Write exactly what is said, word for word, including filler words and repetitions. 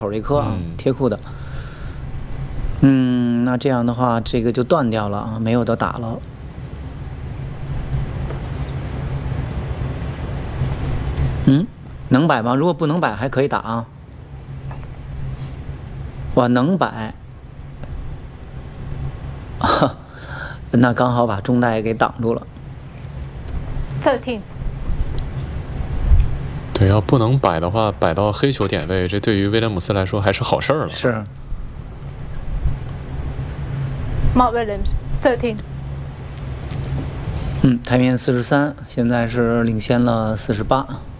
口一颗啊， 嗯、 贴库的。嗯，那这样的话，这个就断掉了啊，没有得打了。嗯，能摆吗？如果不能摆，还可以打啊。哇，能摆。啊，那刚好把中袋给挡住了。 thirteen。 对，要不能摆的话，摆到黑球点位，这对于威廉姆斯来说还是好事儿了。 是。 Mark Williams thirteen。 嗯，台面四十三，现在是领先了四十八。